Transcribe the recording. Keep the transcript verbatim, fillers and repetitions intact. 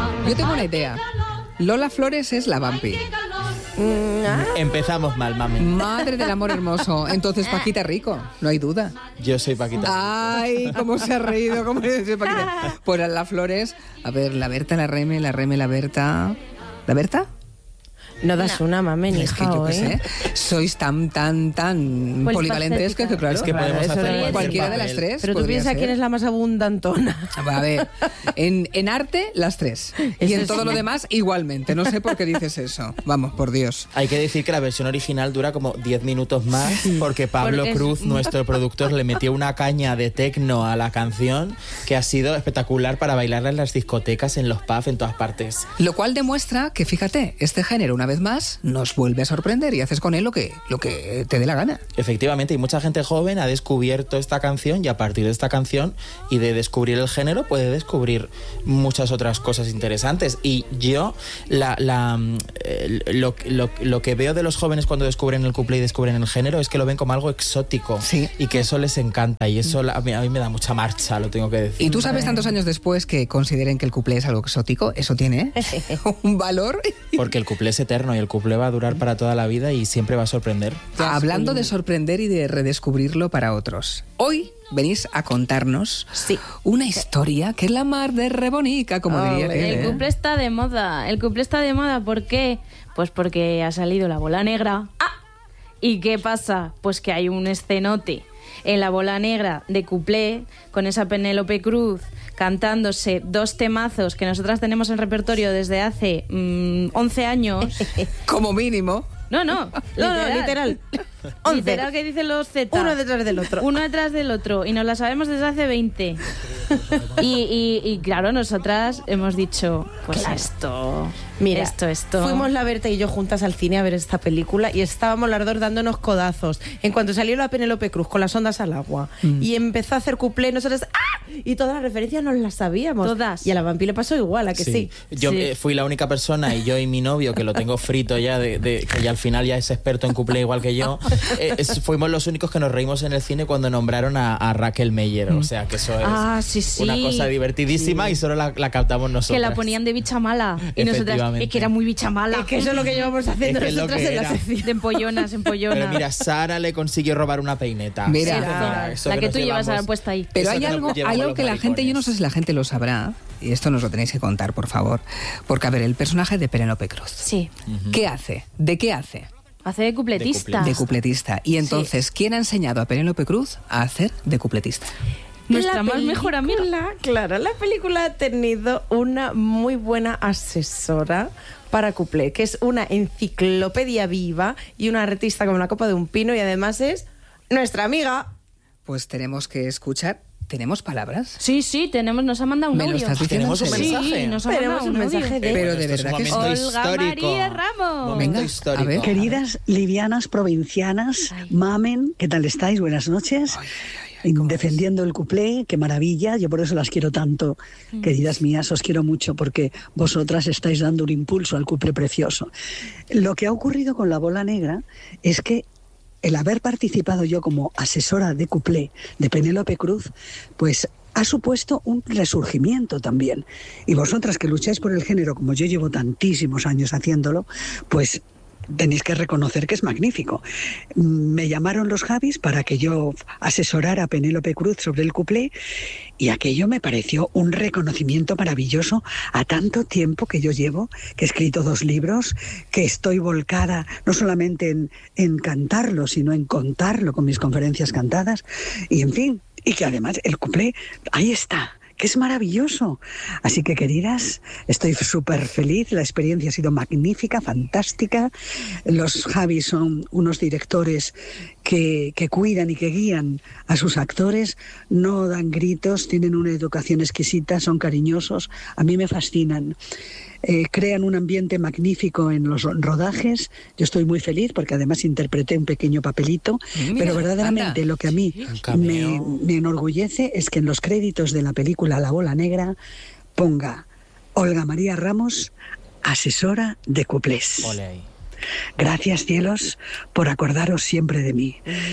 Yo tengo una idea. Lola Flores es la vampi. Mm, ah. Empezamos mal, mami. Madre del amor hermoso. Entonces Paquita Rico, no hay duda. Yo soy Paquita. Ay, cómo se ha reído, cómo se Paquita. Pues la Flores, a ver, la Berta, la Reme, la Reme, la Berta. ¿La Berta? No das no. una, mamen, es que yo qué sé, sois tan, tan, tan pues polivalentes que, que claro. Es que podemos claro, hacer cualquiera de las tres. Pero tú piensas quién es la más abundantona. A ver, en, en arte, las tres. Y en todo lo demás, igualmente. No sé por qué dices eso. Vamos, por Dios. Hay que decir que la versión original dura como diez minutos más, sí. porque Pablo porque Cruz, es... nuestro productor, le metió una caña de tecno a la canción que ha sido espectacular para bailarla en las discotecas, en los pubs, en todas partes. Lo cual demuestra que, fíjate, este género, una vez más, nos vuelve a sorprender y haces con él lo que, lo que te dé la gana. Efectivamente, y mucha gente joven ha descubierto esta canción y a partir de esta canción y de descubrir el género puede descubrir muchas otras cosas interesantes. Y yo la, la, lo, lo, lo que veo de los jóvenes cuando descubren el cuplé y descubren el género es que lo ven como algo exótico, sí. y que eso les encanta y eso a mí, a mí me da mucha marcha, lo tengo que decir. Y tú sabes tantos años después que consideren que el cuplé es algo exótico, eso tiene un valor. Porque el cuplé es eterno y el cuplé va a durar para toda la vida y siempre va a sorprender. Hablando de sorprender y de redescubrirlo para otros, hoy venís a contarnos sí. una historia que es la mar de rebonica, como oh, diría aquel, El ¿eh? cuplé está de moda. El cuplé está de moda, ¿por qué? Pues porque ha salido la bola negra. ¡Ah! ¿Y qué pasa? Pues que hay un escenote en la bola negra de cuplé con esa Penélope Cruz cantándose dos temazos que nosotras tenemos en repertorio desde hace mmm, once años. Como mínimo. No, no, literal. No, literal. Literal que dicen los Z. Uno detrás del otro. Uno detrás del otro. Y nos la sabemos desde hace veinte. Y, y, y claro, nosotras hemos dicho, pues claro. esto, Mira, esto, esto. Fuimos la Berta y yo juntas al cine a ver esta película y estábamos las dos dándonos codazos. En cuanto salió la Penélope Cruz con las ondas al agua mm. y empezó a hacer cuplé, nosotras ¡ah! Y todas las referencias nos las sabíamos. Todas. Y a la vampi le pasó igual, ¿a que sí? sí? Yo sí. Eh, fui la única persona, y yo y mi novio, que lo tengo frito ya, de, de, que ya al final ya es experto en cuplé igual que yo, eh, es, fuimos los únicos que nos reímos en el cine cuando nombraron a, a Raquel Meyer. O sea, que eso es ah, sí, sí. una cosa divertidísima sí. y solo la, la captamos nosotros. Que la ponían de bicha mala. Y nosotras, es que era muy bicha mala. Es que eso es lo que llevamos haciendo es nosotras en la sección. De empollonas, empollonas. Pero mira, Sara le consiguió robar una peineta. Mira, sí, la, la que, que tú llevas ahora puesta ahí. Pero hay algo, hay algo que la gente, yo no sé si la gente lo sabrá, y esto nos lo tenéis que contar, por favor. Porque, a ver, el personaje de Penélope Cruz. Sí. Uh-huh. ¿Qué hace? ¿De qué hace? Hace de cupletista. De cupletista. Y entonces, sí. ¿quién ha enseñado a Penélope Cruz a hacer de cupletista? Nuestra más mejor amiga. Claro, la película ha tenido una muy buena asesora para cuplé, que es una enciclopedia viva y una artista como la copa de un pino y además es nuestra amiga. Pues tenemos que escuchar. ¿Tenemos palabras? Sí, sí, tenemos, nos ha mandado un ¿Me audio. lo estás diciendo? ¿Tenemos un mensaje? Sí, nos ha Tenemos mandado un mensaje de... Pero de verdad que es sí. Olga histórico. María Ramos. Momento Venga, histórico. a ver. Queridas livianas provincianas, ay. Mamen, ¿qué tal estáis? Buenas noches. Ay, ay, ay, defendiendo el cuplé, qué maravilla, yo por eso las quiero tanto, mm. queridas mías, os quiero mucho porque vosotras estáis dando un impulso al cuplé precioso. Lo que ha ocurrido con la bola negra es que el haber participado yo como asesora de cuplé de Penélope Cruz, pues ha supuesto un resurgimiento también. Y vosotras que lucháis por el género, como yo llevo tantísimos años haciéndolo, pues tenéis que reconocer que es magnífico. Me llamaron los Javis para que yo asesorara a Penélope Cruz sobre el cuplé y aquello me pareció un reconocimiento maravilloso a tanto tiempo que yo llevo, que he escrito dos libros, que estoy volcada no solamente en, en cantarlo, sino en contarlo con mis conferencias cantadas y en fin, y que además el cuplé, ahí está, que es maravilloso. Así que, queridas, estoy súper feliz, la experiencia ha sido magnífica, fantástica. Los Javis son unos directores que, que cuidan y que guían a sus actores, no dan gritos, tienen una educación exquisita, son cariñosos, a mí me fascinan. Eh, crean un ambiente magnífico en los rodajes. Yo estoy muy feliz porque además interpreté un pequeño papelito, mira, pero verdaderamente anda. Lo que a mí me, me enorgullece es que en los créditos de la película La Bola Negra ponga Olga María Ramos, asesora de cuplés. Ole. Gracias, cielos, por acordaros siempre de mí.